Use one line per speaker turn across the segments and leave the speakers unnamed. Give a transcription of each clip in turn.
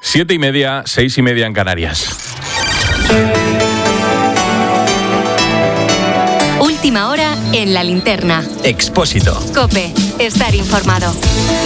7:30, 6:30 en Canarias.
Última hora en La Linterna.
Expósito.
COPE. Estar informado.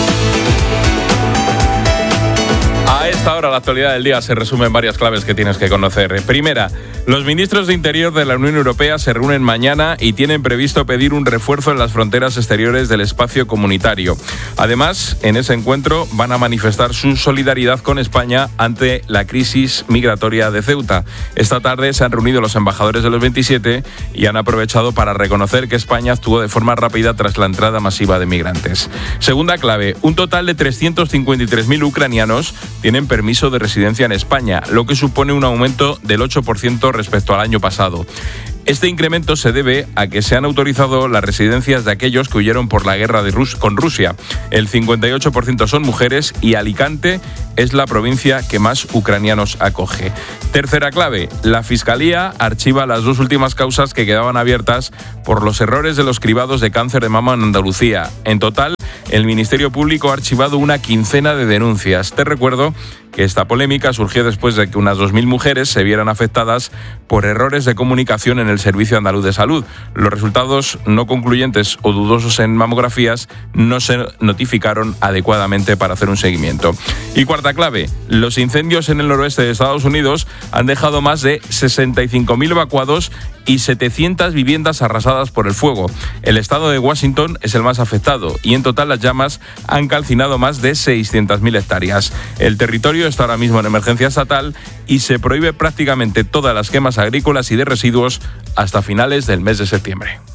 A esta hora, la actualidad del día se resume en varias claves que tienes que conocer. Primera, los ministros de Interior de la Unión Europea se reúnen mañana y tienen previsto pedir un refuerzo en las fronteras exteriores del espacio comunitario. Además, en ese encuentro van a manifestar su solidaridad con España ante la crisis migratoria de Ceuta. Esta tarde se han reunido los embajadores de los 27 y han aprovechado para reconocer que España actuó de forma rápida tras la entrada masiva de migrantes. Segunda clave, un total de 353.000 ucranianos tienen permiso de residencia en España, lo que supone un aumento del 8% respecto al año pasado. Este incremento se debe a que se han autorizado las residencias de aquellos que huyeron por la guerra con Rusia. El 58% son mujeres y Alicante es la provincia que más ucranianos acoge. Tercera clave, la Fiscalía archiva las 2 últimas causas que quedaban abiertas por los errores de los cribados de cáncer de mama en Andalucía. En total, el Ministerio Público ha archivado una quincena de denuncias. Te recuerdo que esta polémica surgió después de que unas 2.000 mujeres se vieran afectadas por errores de comunicación en el Servicio Andaluz de Salud. Los resultados no concluyentes o dudosos en mamografías no se notificaron adecuadamente para hacer un seguimiento. Y cuarta clave, los incendios en el noroeste de Estados Unidos han dejado más de 65.000 evacuados y 700 viviendas arrasadas por el fuego. El estado de Washington es el más afectado y en total las llamas han calcinado más de 600.000 hectáreas. El territorio está ahora mismo en emergencia estatal y se prohíbe prácticamente todas las quemas agrícolas y de residuos hasta finales del mes de septiembre.